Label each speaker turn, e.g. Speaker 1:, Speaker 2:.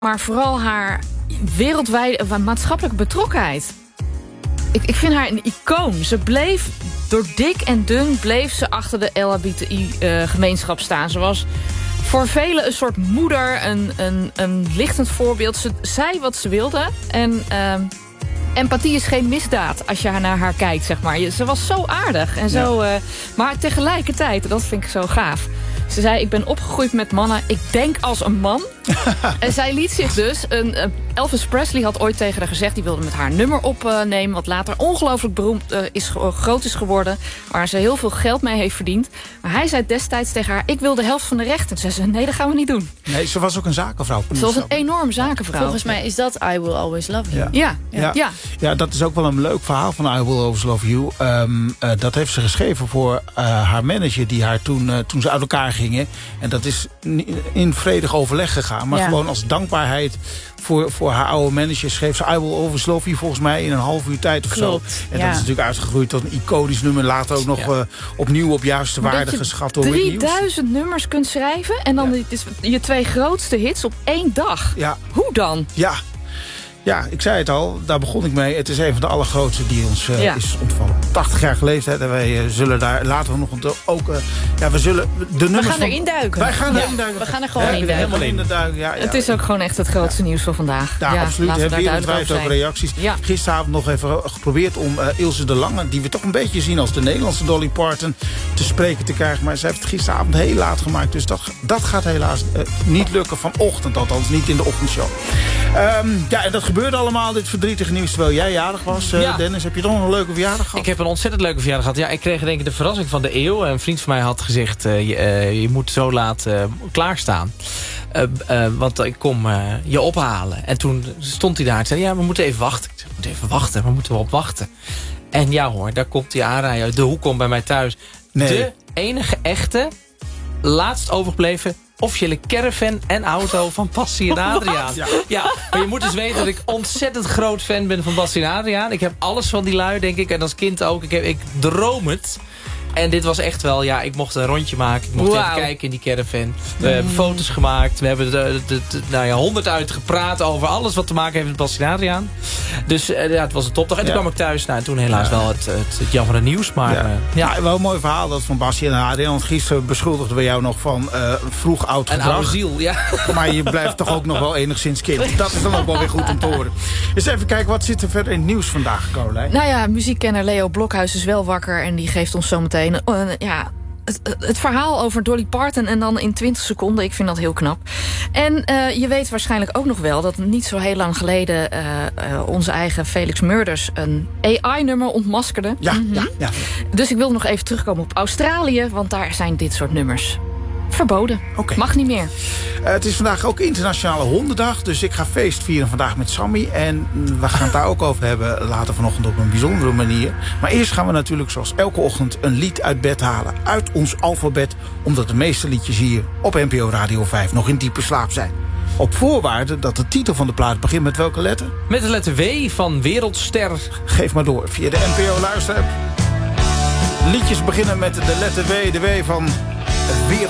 Speaker 1: Maar vooral haar wereldwijde maatschappelijke betrokkenheid. Ik vind haar een icoon. Ze bleef door dik en dun bleef ze achter de LHBTI-gemeenschap staan. Ze was voor velen een soort moeder, een lichtend voorbeeld. Ze zei wat ze wilde. En empathie is geen misdaad als je naar haar kijkt, zeg maar. Ze was zo aardig. En zo, maar tegelijkertijd, dat vind ik zo gaaf. Ze zei, ik ben opgegroeid met mannen. Ik denk als een man. En zij liet zich dus... Elvis Presley had ooit tegen haar gezegd... die wilde met haar nummer opnemen... wat later ongelooflijk beroemd groot is geworden... waar ze heel veel geld mee heeft verdiend. Maar hij zei destijds tegen haar... ik wil de helft van de rechten. Ze zei, nee, dat gaan we niet doen.
Speaker 2: Nee, ze was ook een zakenvrouw.
Speaker 1: Ze was een enorm zakenvrouw.
Speaker 3: Volgens mij is dat I Will Always Love You.
Speaker 2: Ja, dat is ook wel een leuk verhaal van I Will Always Love You. Dat heeft ze geschreven voor haar manager... die haar toen ze uit elkaar gingen... en dat is in vredig overleg gegaan... maar gewoon als dankbaarheid... Voor haar oude manager schreef ze I Will Always Love You volgens mij in een half uur tijd of zo. En dat is natuurlijk uitgegroeid tot een iconisch nummer. Later ook nog opnieuw op juiste waarde geschat door Whitney Houston.
Speaker 1: 3000 nummers kunt schrijven en dan je 2 grootste hits op 1 dag. Ja. Hoe dan?
Speaker 2: Ja, ik zei het al, daar begon ik mee. Het is een van de allergrootste die ons is ontvallen. 80-jarige leeftijd en wij zullen daar later nog ook... we zullen de nummers...
Speaker 3: We gaan erin duiken.
Speaker 2: Wij gaan erin duiken.
Speaker 3: We gaan er gewoon in duiken.
Speaker 1: Het is ook gewoon echt het grootste nieuws van vandaag.
Speaker 2: Ja, absoluut. We hebben wereldwijd ook reacties. Ja. Gisteravond nog even geprobeerd om Ilse de Lange... die we toch een beetje zien als de Nederlandse Dolly Parton... te spreken te krijgen. Maar ze heeft het gisteravond heel laat gemaakt. Dus dat gaat helaas niet lukken vanochtend. Althans niet in de ochtendshow. En dat gebeurde allemaal, dit verdrietige nieuws, terwijl jij jarig was. Dennis, heb je toch nog een leuke verjaardag gehad?
Speaker 4: Ik heb een ontzettend leuke verjaardag gehad. Ja, ik kreeg denk ik de verrassing van de eeuw. Een vriend van mij had gezegd, je moet zo laat klaarstaan. Want ik kom je ophalen. En toen stond hij daar en zei, we moeten even wachten. Ik zei, we moeten even wachten, waar moeten we op wachten? En ja hoor, daar komt hij aanrijden uit de hoek om bij mij thuis. Nee. De enige echte, laatst overgebleven... officiële caravan en auto van Bassie en Adriaan. Ja, maar je moet dus weten dat ik ontzettend groot fan ben van Bassie en Adriaan. Ik heb alles van die lui, denk ik. En als kind ook. Ik droom het. En dit was echt wel, ik mocht een rondje maken. Ik mocht even kijken in die caravan. We hebben foto's gemaakt. We hebben 100 uitgepraat over alles wat te maken heeft met Bassie en Adriaan. Dus het was een topdag. En toen kwam ik thuis. En toen helaas wel het jammere nieuws. Maar
Speaker 2: wel een mooi verhaal dat van Bassie en Adriaan. Want gisteren beschuldigden we jou nog van vroeg oud gedrag.
Speaker 4: Een oude ziel,
Speaker 2: Maar je blijft toch ook nog wel enigszins kind. Dat is dan ook wel weer goed om te horen. Dus even kijken, wat zit er verder in het nieuws vandaag, Caroline?
Speaker 1: Nou ja, muziekkenner Leo Blokhuis is wel wakker. En die geeft ons zometeen het verhaal over Dolly Parton en dan in 20 seconden. Ik vind dat heel knap. En je weet waarschijnlijk ook nog wel dat niet zo heel lang geleden onze eigen Felix Murders een AI-nummer ontmaskerde.
Speaker 2: Ja.
Speaker 1: Dus ik wil nog even terugkomen op Australië, want daar zijn dit soort nummers verboden. Mag niet meer.
Speaker 2: Het is vandaag ook Internationale Hondendag. Dus ik ga feest vieren vandaag met Sammy. En we gaan het daar ook over hebben later vanochtend op een bijzondere manier. Maar eerst gaan we natuurlijk zoals elke ochtend een lied uit bed halen. Uit ons alfabet. Omdat de meeste liedjes hier op NPO Radio 5 nog in diepe slaap zijn. Op voorwaarde dat de titel van de plaat begint met welke letter?
Speaker 4: Met de letter W van Wereldster.
Speaker 2: Geef maar door via de NPO luisterapp. Liedjes beginnen met de letter W. De W van Wereldster.